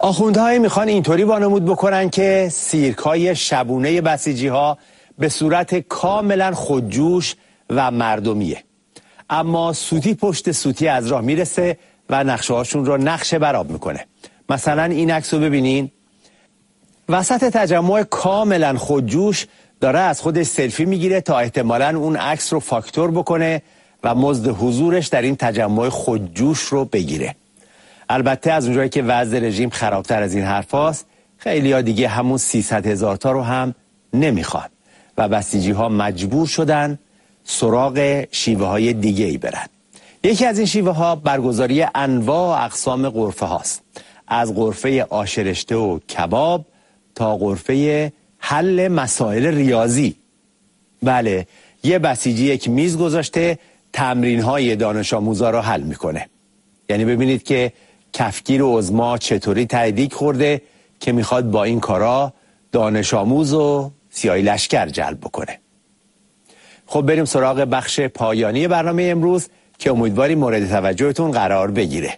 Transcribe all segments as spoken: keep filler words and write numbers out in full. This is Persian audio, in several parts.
آخوندهای میخوان اینطوری وانمود بکنن که سیرکای شبونه بسیجی ها به صورت کاملا خودجوش و مردمیه، اما سوتی پشت سوتی از راه میرسه و نقشه هاشون رو نقشه برآب میکنه. مثلا این عکس رو ببینین، وسط تجمع کاملا خودجوش داره از خودش سلفی میگیره تا احتمالاً اون عکس رو فاکتور بکنه و مزد حضورش در این تجمع خودجوش رو بگیره. البته از اونجایی که وضع رژیم خرابتر از این حرف هاست، خیلی ها دیگه همون سیصد هزار تا رو هم نمیخوان و بسیجی ها مجبور شدن سراغ شیوه های دیگه ای برن. یکی از این شیوه ها برگزاری انواع و اقسام غرفه هاست، از غرفه آشرشته و کباب تا غرفه حل مسائل ریاضی. بله، یه بسیجی یک میز گذاشته تمرین های دانش آموزا را حل میکنه. یعنی ببینید که کفگیر و عظما چطوری تهدیگ خورده که میخواد با این کارا دانش آموز و سیاهی لشکر جلب بکنه. خب بریم سراغ بخش پایانی برنامه امروز که امیدواریم مورد توجهتون قرار بگیره.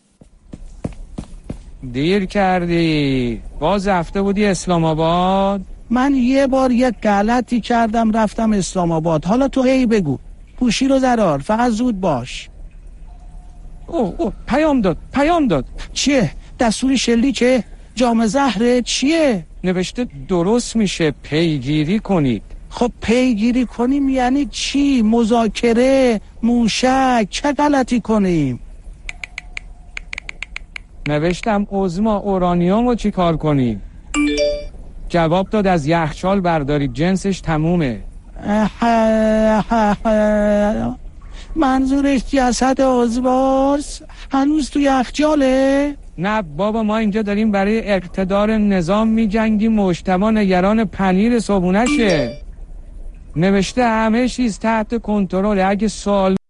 دیر کردی، باز رفته بودی اسلام آباد؟ من یه بار یک غلطی کردم رفتم اسلام آباد. حالا تو هی بگو، گوشی رو زرار، فقط زود باش. اوه اوه پیام داد پیام داد چیه؟ دستور شلی چه؟ جام زهره چیه؟ نوشته درست میشه پیگیری کنید. خب پیگیری کنیم یعنی چی؟ مذاکره، موشک، چه غلطی کنیم؟ نوشتم عظما اورانیوم رو چی کار کنیم؟ جواب داد از یخچال بردارید، جنسش تمومه. منظورش جسد عضواست؟ هنوز تو یخچاله؟ نه بابا، ما اینجا داریم برای اقتدار نظام می جنگیم، مجتمع نگران پنیر صبحونشه. نوشته همه چیز تحت کنترل، اگه سوال